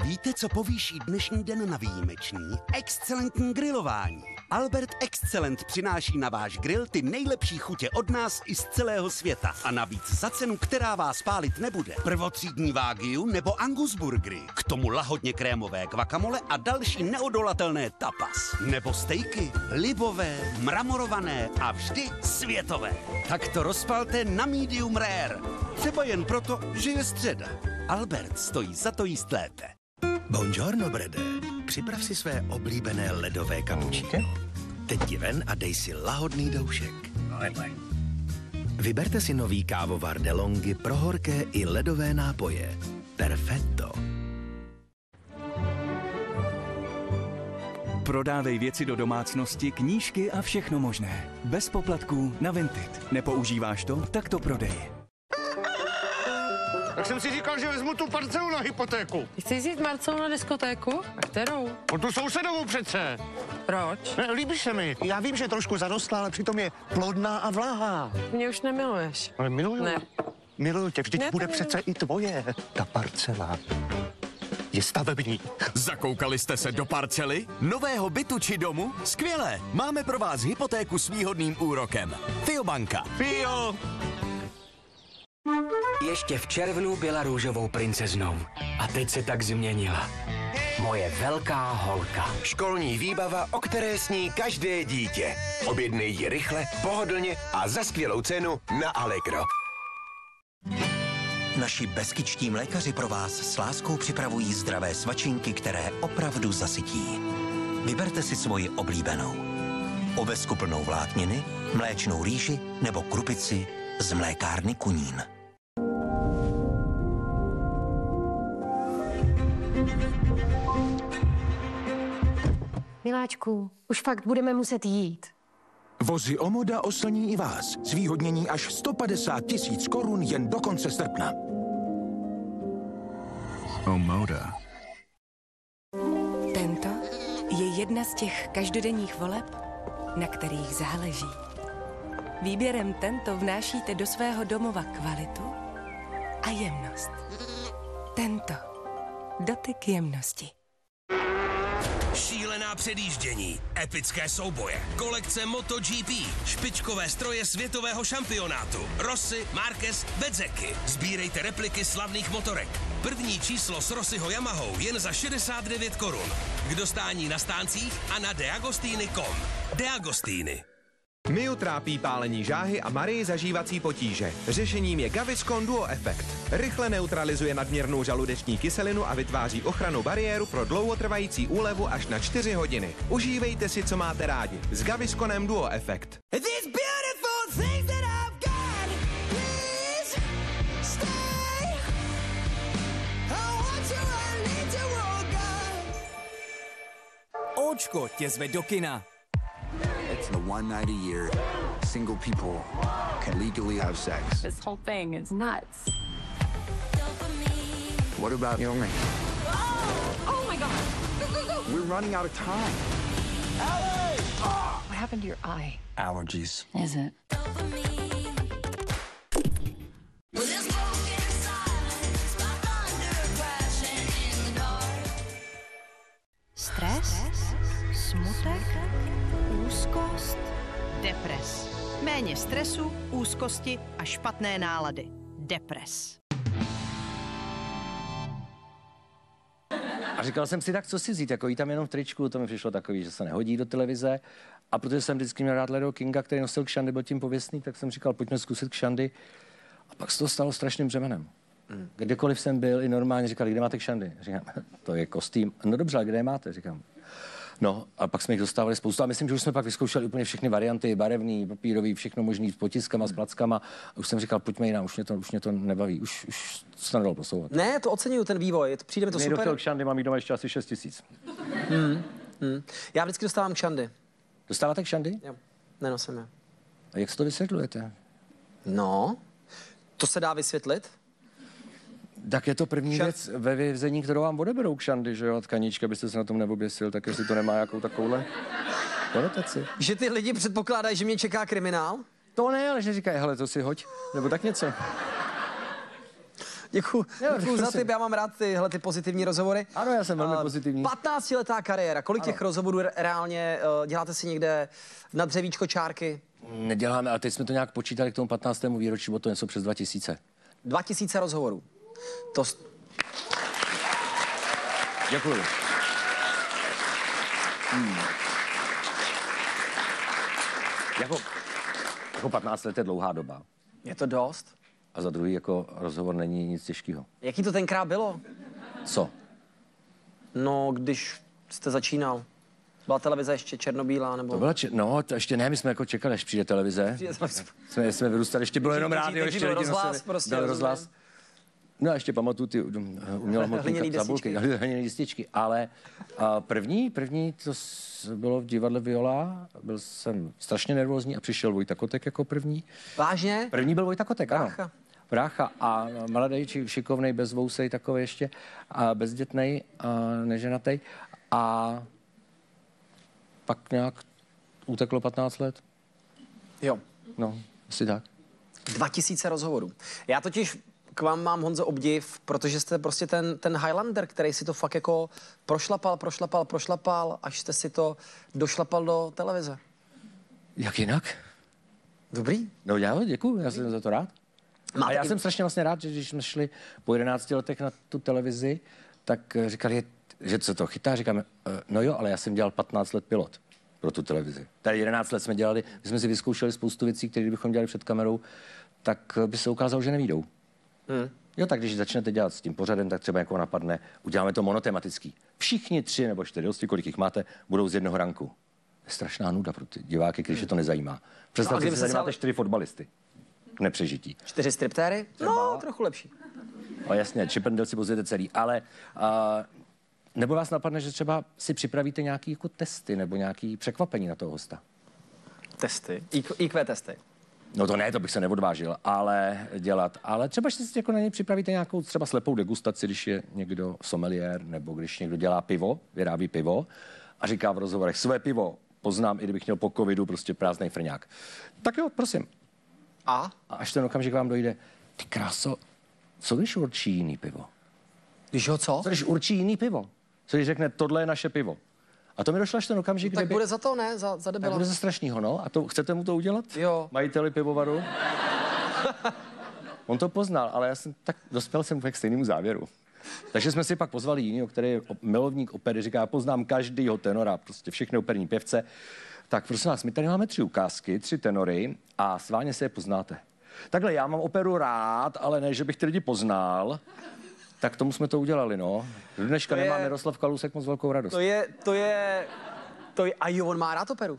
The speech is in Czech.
Víte, co povýší dnešní den na výjimečný? Excelentní grilování. Albert Excellent přináší na váš grill ty nejlepší chutě od nás i z celého světa. A navíc za cenu, která vás pálit nebude. Prvotřídní wagyu nebo Angus burgery. K tomu lahodně krémové guacamole a další neodolatelné tapas. Nebo stejky, libové, mramorované a vždy světové. Tak to rozpalte na medium rare. Třeba jen proto, že je středa. Albert stojí za to jíst lépe. Buongiorno, Brede. Připrav si své oblíbené ledové kapučíno. Teď jdi ven a dej si lahodný doušek. Vyberte si nový kávovar DeLonghi pro horké i ledové nápoje. Perfetto. Prodávej věci do domácnosti, knížky a všechno možné. Bez poplatků na Vinted. Nepoužíváš to? Tak to prodej. Tak jsem si říkal, že vezmu tu parcelu na hypotéku. Chceš jít Marcelu na diskotéku? A kterou? O tu sousedovou přece. Proč? Ne, líbí se mi. Já vím, že je trošku zarostlá, ale přitom je plodná a vláhá. Mě už nemiluješ. Ale miluju. Ne. Miluju tě, vždyť Ne, bude to přece i tvoje. Ta parcela je stavební. Zakoukali jste se do parcely? Nového bytu či domu? Skvělé! Máme pro vás hypotéku s výhodným úrokem. Fiobanka. Fio! Ještě v červnu byla růžovou princeznou a teď se tak změnila. Moje velká holka. Školní výbava, o které sní každé dítě. Objednej ji rychle, pohodlně a za skvělou cenu na Allegro. Naši beskičtí mlékaři pro vás s láskou připravují zdravé svačinky, které opravdu zasytí. Vyberte si svoji oblíbenou. Ovesku plnou vlákniny, mléčnou rýži nebo krupici z mlékárny Kunín. Miláčku, už fakt budeme muset jít. Vozy Omoda oslní i vás. Zvýhodnění až 150 000 korun jen do konce srpna. Omoda. Tento je jedna z těch každodenních voleb, na kterých záleží. Výběrem Tento vnášíte do svého domova kvalitu a jemnost. Tento. Dotyk jemnosti. Šílená předjíždění, epické souboje, kolekce MotoGP, špičkové stroje světového šampionátu, Rossi, Marquez, Bezzecchi. Sbírejte repliky slavných motorek. První číslo s Rossiho Yamahou jen za 69 korun. K dostání na stáncích a na deagostini.com. Deagostini. Miu trápí pálení žáhy a Marii zažívací potíže. Řešením je Gaviscon Duo Effect. Rychle neutralizuje nadměrnou žaludeční kyselinu a vytváří ochrannou bariéru pro dlouhotrvající úlevu až na 4 hodiny. Užívejte si, co máte rádi. S Gavisconem Duo Effect. Očko tě zve do kina. It's the one night a year single people can legally have sex. This whole thing is nuts. What about your ring? Oh my God. We're running out of time. What happened to your eye? Allergies. Is it? Stres, smutek, úzkost, depres. Méně stresu, úzkosti a špatné nálady. Depres. A říkal jsem si, tak co si vzít, jako jí tam jenom v tričku, to mi přišlo takový, že se nehodí do televize. A protože jsem vždycky měl rád Larryho Kinga, který nosil kšandy, byl tím pověstný, tak jsem říkal, pojďme zkusit kšandy. A pak se to stalo strašným břemenem. Kdekoliv jsem byl, i normálně říkali, kde máte kšandy? Říkám, to je kostým. No dobře, ale kde je máte? Říkám. No a pak jsme jich dostávali spoustu a myslím, že už jsme pak vyzkoušeli úplně všechny varianty, barevný, papírový, všechno možný, s potiskama, s plackama. A už jsem říkal, pojďme jinam, už mě to nebaví, už se to nedalo posouvat. Ne, to oceňuju, ten vývoj, přijde mi to super. Nejdoktor kšandy, mám jich doma ještě asi 6 000. Já vždycky dostávám kšandy. Dostáváte kšandy? Jo, nenosím je. A jak si to vysvětlujete? No, to se dá vysvětlit. Tak je to první věc ve vězení, kterou vám odeberou kšandy, že jo? Tkanička, byste se na tom neoběsil, tak jestli to nemá jakou takovouhle konotaci. Že ty lidi předpokládají, že mě čeká kriminál? To ne, ale že říkají, hele, to si hoď, nebo tak něco. Děkuju za tip, já mám rád tyhle ty pozitivní rozhovory. Ano, já jsem velmi pozitivní. 15letá kariéra, kolik těch rozhovorů reálně děláte si někde na dřevíčko čárky? Neděláme, ale teď jsme to nějak počítali k tomu 15. výročí, bylo to něco přes 2000. 2000 rozhovorů. To... Děkuju. Jako 15 let je dlouhá doba. Je to dost? A za druhý jako rozhovor není nic těžkého. Jaký to tenkrát bylo? Co? No, když jste začínal. Byla televize ještě černobílá, nebo... To byla no, to ještě ne, my jsme jako čekali, až přijde televize. Jsme vyrůstali, ještě bylo jenom rádio, ještě lidi nosili. Byl rozhlas. No a ještě pamatuju ty umělohmotné tabulky, hliněné lističky, ale první to bylo v divadle Viola, byl jsem strašně nervózní a přišel Vojta Kotek jako první. Vážně? První byl Vojta Kotek, ano. Brácha. A mladý, šikovnej, bezvousej takový ještě, a bezdětnej, a neženatej. A pak nějak uteklo 15 let. Jo. No, asi tak. 2000 rozhovorů. Já totiž k vám mám, Honzo, obdiv, protože jste prostě ten Highlander, který si to fakt jako prošlapal, až jste si to došlapal do televize. Jak jinak? Dobrý. No já děkuju, já jsem za to rád. A já jsem strašně vlastně rád, že když jsme šli po 11 letech na tu televizi, tak říkali, že se to chytá. Říkáme, no jo, ale já jsem dělal 15 let pilot pro tu televizi. Tady 11 let jsme dělali, my jsme si vyzkoušeli spoustu věcí, které kdybychom dělali před kamerou, tak by se ukázalo, že nevídou. Jo, tak když začnete dělat s tím pořadem, tak třeba jako napadne, uděláme to monotematický. Všichni 3 nebo 4 hosty, kolik jich máte, budou z jednoho ranku. Je strašná nuda pro ty diváky, když je to nezajímá. Představte si, že máte 4 fotbalisty. Nepřežití. 4 striptéry? No, trochu lepší. No jasně, Čipendel si pozvěte celý, ale nebo vás napadne, že třeba si připravíte nějaký jako testy nebo nějaký překvapení na toho hosta. Testy? IQ testy? No to ne, to bych se neodvážil, ale dělat. Ale třeba si jako na něj připravíte nějakou třeba slepou degustaci, když je někdo sommelier, nebo když někdo dělá pivo, vyrábí pivo a říká v rozhovorech, své pivo poznám, i kdybych měl po covidu prostě prázdnej frňák. Tak jo, prosím. A až ten okamžik vám dojde, ty kráso, co když určí jiný pivo? Když ho co? Co když určí jiný pivo? Co když řekne, tohle je naše pivo? A to mi došlo až ten okamžik, tak bude za to, ne? Za debila. Tak bude za strašnýho, no. A to, chcete mu to udělat? Jo. Majiteli pivovaru? On to poznal, ale dospěl jsem k stejnému závěru. Takže jsme si pak pozvali jinýho, který je milovník opery, říká, já poznám každýho tenora, prostě všechny operní pěvce. Tak prosím vás, my tady máme 3 ukázky, 3 tenory a sváně se je poznáte. Takhle, já mám operu rád, ale ne, že bych ty lidi poznal. Tak tomu jsme to udělali, no. Do dneška nemá Miroslav Kalousek moc velkou radost. To je... A jo, on má rád operu.